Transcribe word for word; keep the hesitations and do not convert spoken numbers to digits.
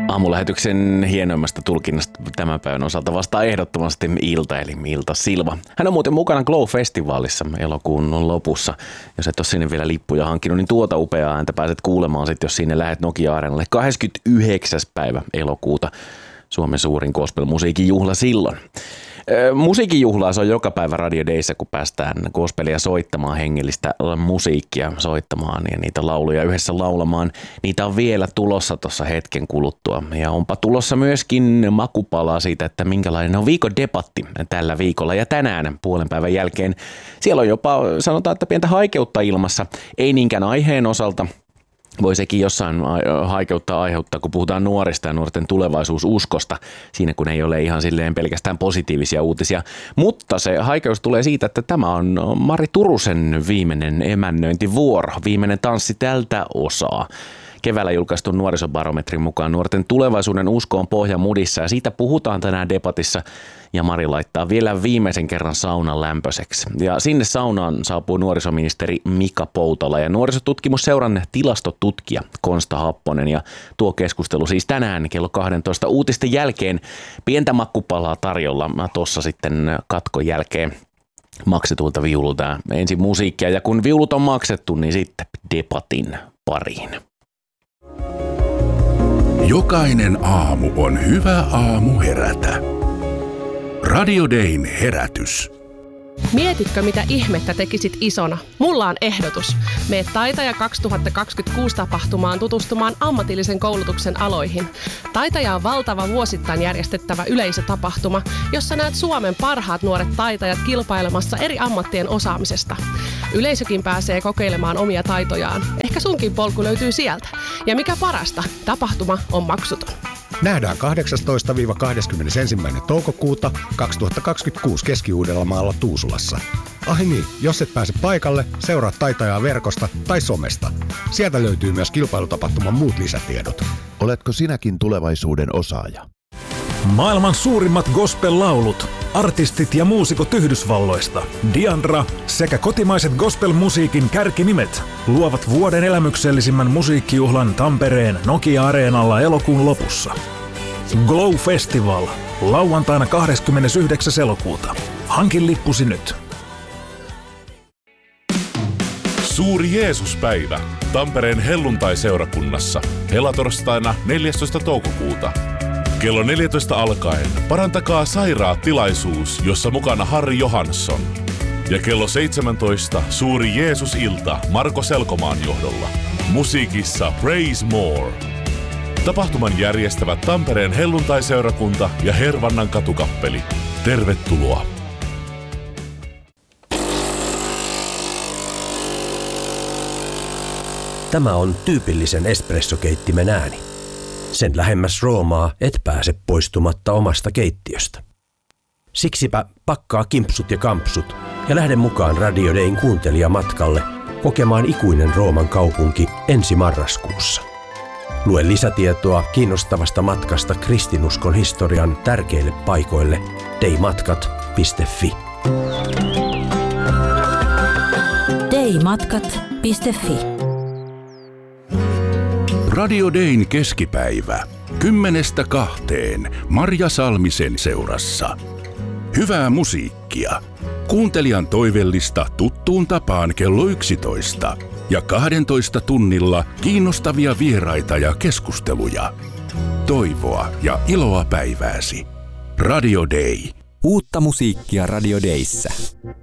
Aamulähetyksen hienoimmasta tulkinnasta tämän päivän osalta vastaa ehdottomasti Ilta, eli Ilta Silva. Hän on muuten mukana Glow-festivaalissa elokuun lopussa. Jos et ole sinne vielä lippuja hankkinut, niin tuota upeaa ääntä pääset kuulemaan sitten, jos sinne lähdet Nokia-areenalle kahdeskymmenesyhdeksäs päivä elokuuta. Suomen suurin gospel-musiikin juhla silloin. Musiikin juhlaa se on joka päivä Radio Dayssä, kun päästään gospelia soittamaan, hengellistä musiikkia soittamaan ja niitä lauluja yhdessä laulamaan. Niitä on vielä tulossa tuossa hetken kuluttua. Ja onpa tulossa myöskin makupalaa siitä, että minkälainen on viikon debatti tällä viikolla ja tänään puolen päivän jälkeen. Siellä on jopa, sanotaan, että pientä haikeutta ilmassa, ei niinkään aiheen osalta. Voi sekin jossain haikeutta aiheuttaa, kun puhutaan nuorista ja nuorten tulevaisuususkosta, siinä kun ei ole ihan silleen pelkästään positiivisia uutisia. Mutta se haikeus tulee siitä, että tämä on Mari Turusen viimeinen emännöintivuoro, viimeinen tanssi tältä osaa. Keväällä julkaistun nuorisobarometrin mukaan nuorten tulevaisuuden usko on pohja mudissa ja siitä puhutaan tänään debatissa. Ja Mari laittaa vielä viimeisen kerran saunan lämpöiseksi. Ja sinne saunaan saapuu nuorisoministeri Mika Poutala ja nuorisotutkimusseuran tilastotutkija Konsta Happonen. Ja tuo keskustelu siis tänään kello kaksitoista uutisten jälkeen. Pientä makkupalaa tarjolla tuossa sitten katkon jälkeen maksetulta viululta. Ensin musiikkia ja kun viulut on maksettu, niin sitten debatin pariin. Jokainen aamu on hyvä aamu herätä. Radio Dayn herätys. Mietitkö, mitä ihmettä tekisit isona? Mulla on ehdotus. Mene Taitaja kaksituhattakaksikymmentäkuusi tapahtumaan tutustumaan ammatillisen koulutuksen aloihin. Taitaja on valtava vuosittain järjestettävä yleisötapahtuma, jossa näet Suomen parhaat nuoret taitajat kilpailemassa eri ammattien osaamisesta. Yleisökin pääsee kokeilemaan omia taitojaan. Ehkä sunkin polku löytyy sieltä. Ja mikä parasta, tapahtuma on maksuton. Nähdään kahdeksastoista kahdeskymmenesensimmäinen toukokuuta kaksituhattakaksikymmentäkuusi Keski-Uudellamaalla Tuusulassa. Ai niin, jos et pääse paikalle, seuraa Taitajaa verkosta tai somesta. Sieltä löytyy myös kilpailutapahtuman muut lisätiedot. Oletko sinäkin tulevaisuuden osaaja? Maailman suurimmat gospel-laulut, artistit ja muusikot Yhdysvalloista, Diandra sekä kotimaiset gospel-musiikin kärkinimet luovat vuoden elämyksellisimmän musiikkijuhlan Tampereen Nokia-areenalla elokuun lopussa. Glow Festival, lauantaina kahdeskymmenesyhdeksäs elokuuta. Hankin lippusi nyt. Suuri Jeesuspäivä Tampereen helluntai-seurakunnassa helatorstaina neljästoista toukokuuta. Kello neljätoista alkaen parantakaa sairaat tilaisuus, jossa mukana Harri Johansson. Ja kello seitsemäntoista suuri Jeesus-ilta Marko Selkomaan johdolla. Musiikissa Praise More. Tapahtuman järjestävät Tampereen helluntai-seurakunta ja Hervannan katukappeli. Tervetuloa! Tämä on tyypillisen espressokeittimen ääni. Sen lähemmäs Roomaa et pääse poistumatta omasta keittiöstä. Siksipä pakkaa kimpsut ja kampsut ja lähde mukaan Radio Dayn kuuntelijamatkalle kokemaan ikuinen Rooman kaupunki ensi marraskuussa. Lue lisätietoa kiinnostavasta matkasta kristinuskon historian tärkeille paikoille daymatkat piste fi. daymatkat piste fi. Radio Dayn keskipäivä. Kymmenestä kahteen Marja Salmisen seurassa. Hyvää musiikkia. Kuuntelijan toivellista tuttuun tapaan kello yksitoista. Ja kahdentoista tunnilla kiinnostavia vieraita ja keskusteluja. Toivoa ja iloa päivääsi. Radio Day. Uutta musiikkia Radio Dayssä.